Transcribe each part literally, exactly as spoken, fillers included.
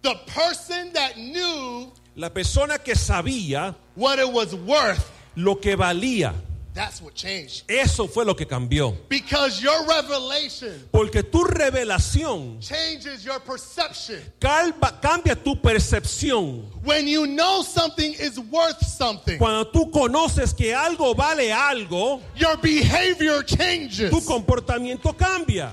The person that knew La persona que sabía what it was worth, lo que valía. that's what changed. Eso fue lo que cambió. Because your revelation Porque tu revelación changes your perception. calva, cambia tu percepción. When you know something is worth something, Cuando tú conoces que algo vale algo, your behavior changes. tu comportamiento cambia.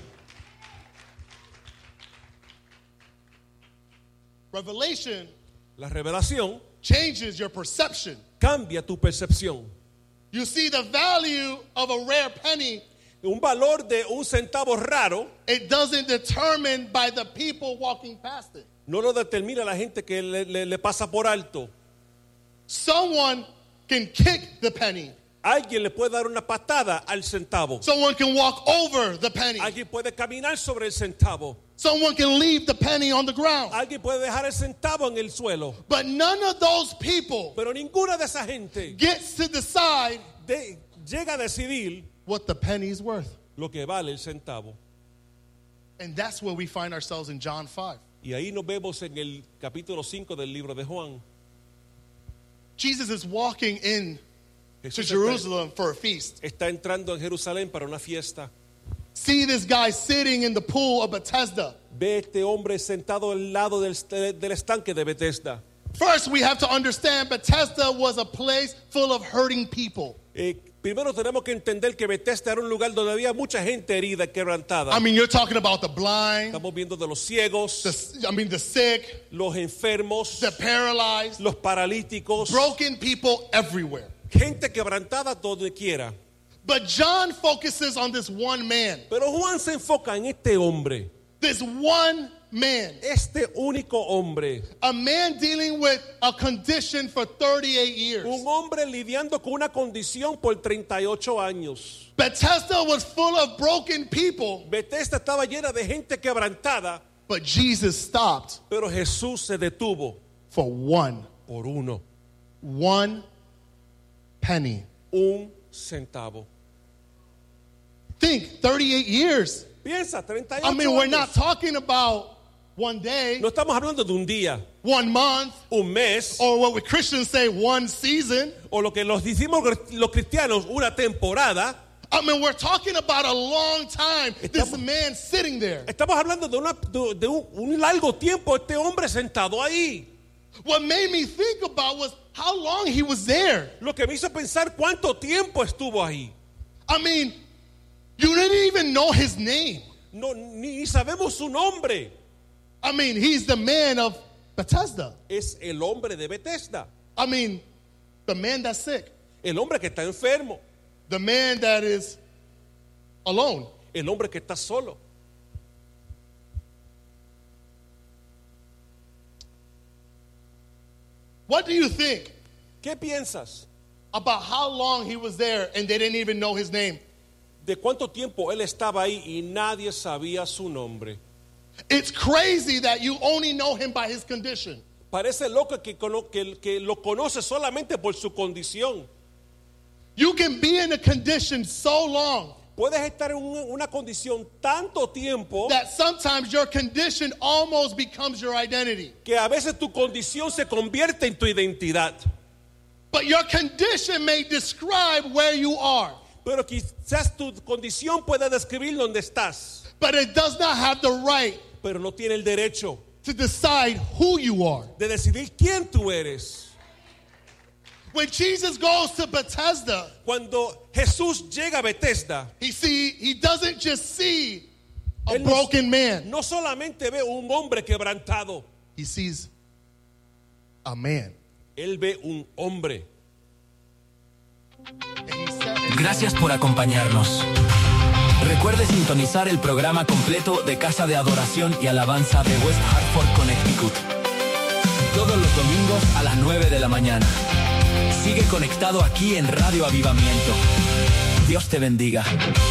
Revelation La revelación changes your perception. cambia tu percepción. You see the value of a rare penny, Un valor de un centavo raro it doesn't determine by the people walking past it. no lo determina la gente que le, le- le pasa por alto. Someone can kick the penny. Alguien le puede dar una patada al centavo. Someone can walk over the penny. Alguien puede caminar sobre el centavo. Someone can leave the penny on the ground. Alguien puede dejar el centavo en el suelo. But none of those people Pero ninguna de esa gente gets to decide de- llega a decidir what the penny is worth. lo que vale el centavo. And that's where we find ourselves in John five. Y ahí nos vemos en el capítulo cinco del libro de Juan. Jesus is walking in to Jesús está, Jerusalem for a feast. está entrando en Jerusalén para una fiesta. See this guy sitting in the pool of Bethesda. Ve este hombre sentado al lado del, del estanque de Bethesda. First, we have to understand Bethesda was a place full of hurting people. Eh, primero tenemos que entender que Bethesda era un lugar donde había mucha gente herida y quebrantada. I mean, you're talking about the blind, Estamos viendo de los ciegos, the, I mean, the sick, los enfermos, the paralyzed, los paralíticos, broken people everywhere. gente quebrantada donde quiera. But John focuses on this one man. Pero Juan se enfoca en este hombre, This one man. este único hombre, A man dealing with a condition for thirty-eight years. un hombre lidiando con una condición por treinta y ocho años. Bethesda was full of broken people, Bethesda estaba llena de gente quebrantada, but Jesus stopped pero Jesús se detuvo for one. por uno, One penny. un centavo. Think, thirty-eight years. Piensa, treinta y ocho I mean, we're años. not talking about one day, No estamos hablando de un día, one month, un mes, or what we Christians say, one season. o lo que los decimos los cristianos, una temporada. I mean, we're talking about a long time. This Estamos- man sitting there. Estamos hablando de, una, de, de un, un largo tiempo este hombre sentado ahí. What made me think about was how long he was there. Lo que me hizo pensar cuánto tiempo estuvo ahí. I mean, you didn't even know his name. No, ni sabemos su nombre. I mean, he's the man of Bethesda. Es el hombre de Bethesda, I mean, the man that's sick, el hombre que está enfermo, the man that is alone. el hombre que está solo. What do you think ¿Qué piensas about how long he was there and they didn't even know his name? de cuánto tiempo él estaba ahí y nadie sabía su nombre? It's crazy that you only know him by his condition. Parece loco que, cono- que, que lo conoce solamente por su condición. You can be in a condition so long Puedes estar en una, una condición tanto tiempo that sometimes your condition almost becomes your identity. que a veces tu condición se convierte en tu identidad. But your condition may describe where you are, Pero quizás tu condición pueda describir dónde estás, but it does not have the right pero no tiene el derecho to decide who you are. de decidir quién tú eres. When Jesus goes to Bethesda, Cuando Jesús llega a Bethesda, he see he doesn't just see a Él no- broken man. no solamente ve un hombre quebrantado, He sees a man. él ve un hombre. And he said, Gracias por acompañarnos. Recuerde sintonizar el programa completo de Casa de Adoración y Alabanza de West Hartford, Connecticut. Todos los domingos a las nueve de la mañana. Sigue conectado aquí en Radio Avivamiento. Dios te bendiga.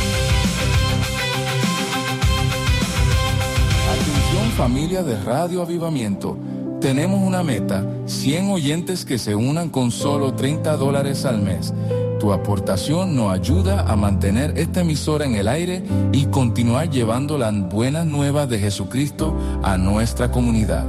Atención familia de Radio Avivamiento. Tenemos una meta, cien oyentes que se unan con solo treinta dólares al mes. Tu aportación nos ayuda a mantener esta emisora en el aire y continuar llevando las buenas nuevas de Jesucristo a nuestra comunidad.